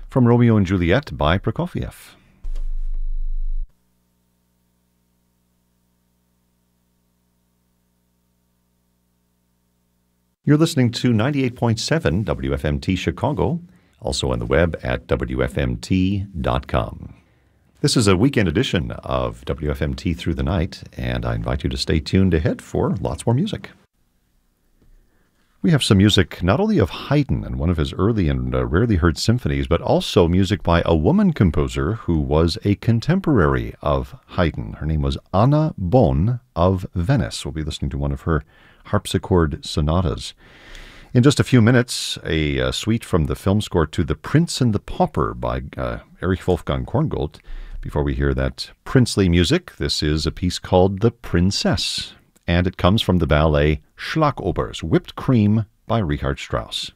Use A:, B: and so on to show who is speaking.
A: from Romeo and Juliet by Prokofiev. You're listening to 98.7 WFMT Chicago, also on the web at WFMT.com. This is a weekend edition of WFMT Through the Night, and I invite you to stay tuned ahead for lots more music. We have some music not only of Haydn and one of his early and rarely heard symphonies, but also music by a woman composer who was a contemporary of Haydn. Her name was Anna Bonn of Venice. We'll be listening to one of her harpsichord sonatas. In just a few minutes, a suite from the film score to The Prince and the Pauper by Erich Wolfgang Korngold. Before we hear that princely music, this is a piece called The Princess, and it comes from the ballet Schlagobers, Whipped Cream by Richard Strauss.